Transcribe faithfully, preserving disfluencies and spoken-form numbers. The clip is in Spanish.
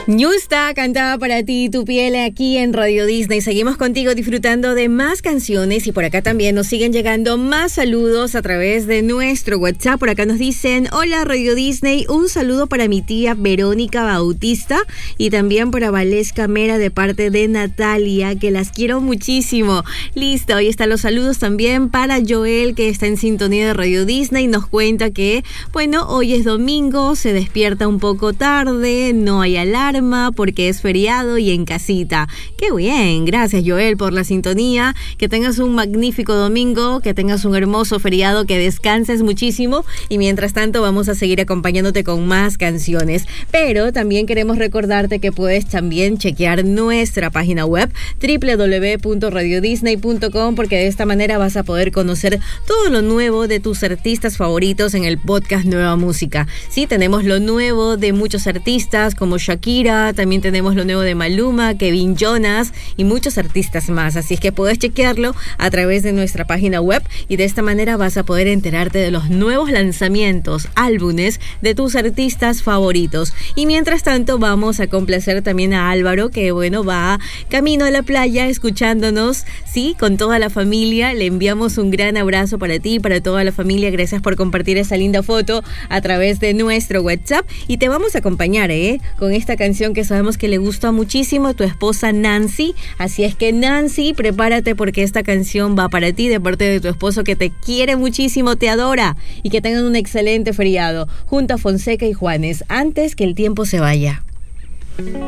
Ñusta cantaba para ti tu piel aquí en Radio Disney. Seguimos contigo disfrutando de más canciones y por acá también nos siguen llegando más saludos a través de nuestro WhatsApp. Por acá nos dicen: hola Radio Disney, un saludo para mi tía Verónica Bautista y también para Valesca Mera de parte de Natalia, que las quiero muchísimo. Listo, ahí están los saludos también para Joel, que está en sintonía de Radio Disney. Nos cuenta que, bueno, hoy es domingo, se despierta un poco tarde, no hay alarma porque es feriado y en casita. ¡Qué bien! Gracias, Joel, por la sintonía. Que tengas un magnífico domingo, que tengas un hermoso feriado, que descanses muchísimo y mientras tanto vamos a seguir acompañándote con más canciones. Pero también queremos recordarte que puedes también chequear nuestra página web doble u doble u doble u punto radio disney punto com, porque de esta manera vas a poder conocer todo lo nuevo de tus artistas favoritos en el podcast Nueva Música. Sí, tenemos lo nuevo de muchos artistas como Shakira, también tenemos lo nuevo de Maluma, Kevin Jonas y muchos artistas más, así es que puedes chequearlo a través de nuestra página web y de esta manera vas a poder enterarte de los nuevos lanzamientos, álbumes de tus artistas favoritos. Y mientras tanto vamos a complacer también a Álvaro, que bueno, va camino a la playa escuchándonos, sí, con toda la familia. Le enviamos un gran abrazo para ti y para toda la familia. Gracias por compartir esa linda foto a través de nuestro WhatsApp y te vamos a acompañar ¿eh? con esta canción que sabemos que le gusta muchísimo a tu esposa Nancy. Así es que, Nancy, prepárate porque esta canción va para ti de parte de tu esposo, que te quiere muchísimo, te adora, y que tengan un excelente feriado junto a Fonseca y Juanes, Antes que el tiempo se vaya.